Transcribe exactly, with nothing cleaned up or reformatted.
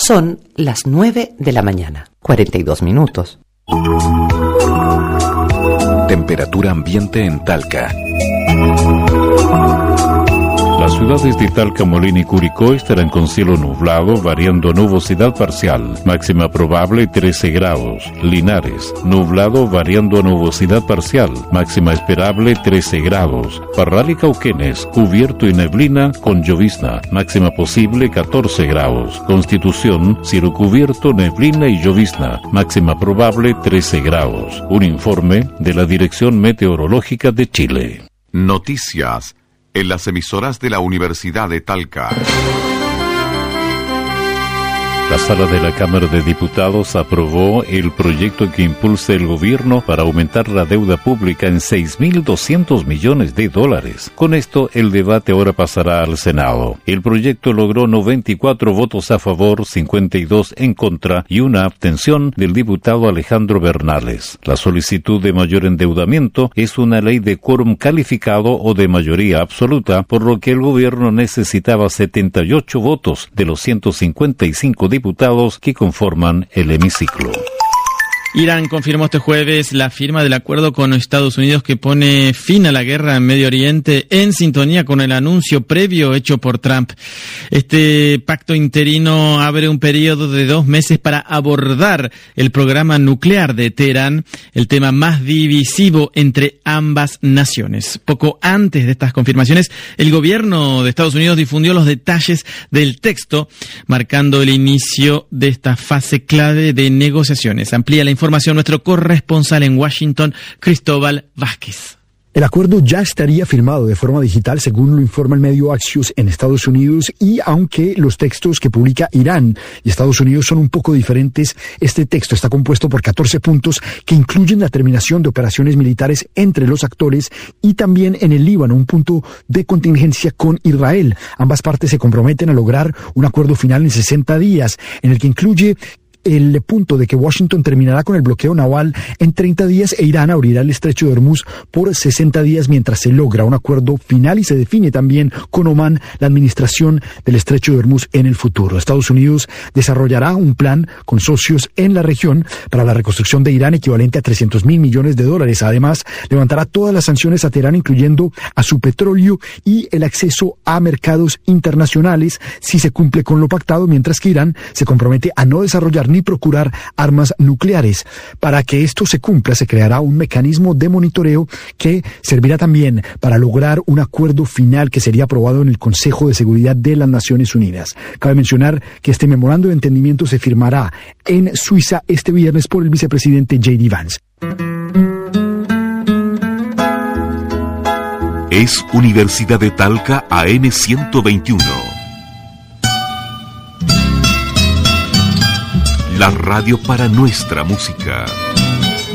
Son las nueve de la mañana, cuarenta y dos minutos. Temperatura ambiente en Talca. Las ciudades de Talca, Molina y Curicó estarán con cielo nublado, variando nubosidad parcial. Máxima probable trece grados. Linares, nublado, variando nubosidad parcial. Máxima esperable trece grados. Parral y Cauquenes, cubierto y neblina con llovizna. Máxima posible catorce grados. Constitución, cielo cubierto, neblina y llovizna. Máxima probable trece grados. Un informe de la Dirección Meteorológica de Chile. Noticias en las emisoras de la Universidad de Talca. La Sala de la Cámara de Diputados aprobó el proyecto que impulsa el gobierno para aumentar la deuda pública en seis mil doscientos millones de dólares. Con esto, el debate ahora pasará al Senado. El proyecto logró noventa y cuatro votos a favor, cincuenta y dos en contra y una abstención del diputado Alejandro Bernales. La solicitud de mayor endeudamiento es una ley de quórum calificado o de mayoría absoluta, por lo que el gobierno necesitaba setenta y ocho votos de los ciento cincuenta y cinco diputados diputados que conforman el hemiciclo. Irán confirmó este jueves la firma del acuerdo con Estados Unidos que pone fin a la guerra en Medio Oriente, en sintonía con el anuncio previo hecho por Trump. Este pacto interino abre un periodo de dos meses para abordar el programa nuclear de Teherán, el tema más divisivo entre ambas naciones. Poco antes de estas confirmaciones, el gobierno de Estados Unidos difundió los detalles del texto, marcando el inicio de esta fase clave de negociaciones. Amplía la información nuestro corresponsal en Washington, Cristóbal Vázquez. El acuerdo ya estaría firmado de forma digital, según lo informa el medio Axios en Estados Unidos, y aunque los textos que publica Irán y Estados Unidos son un poco diferentes, este texto está compuesto por catorce puntos que incluyen la terminación de operaciones militares entre los actores y también en el Líbano un punto de contingencia con Israel. Ambas partes se comprometen a lograr un acuerdo final en sesenta días, en el que incluye el punto de que Washington terminará con el bloqueo naval en treinta días e Irán abrirá el estrecho de Hormuz por sesenta días mientras se logra un acuerdo final y se define también con Omán la administración del estrecho de Hormuz en el futuro. Estados Unidos desarrollará un plan con socios en la región para la reconstrucción de Irán equivalente a trescientos mil millones de dólares. Además, levantará todas las sanciones a Teherán, incluyendo a su petróleo y el acceso a mercados internacionales si se cumple con lo pactado, mientras que Irán se compromete a no desarrollar ni procurar armas nucleares. Para que esto se cumpla, se creará un mecanismo de monitoreo que servirá también para lograr un acuerdo final que sería aprobado en el Consejo de Seguridad de las Naciones Unidas. Cabe mencionar que este memorando de entendimiento se firmará en Suiza este viernes por el vicepresidente J D Vance. Es Universidad de Talca A M ciento veintiuno. La radio para nuestra música.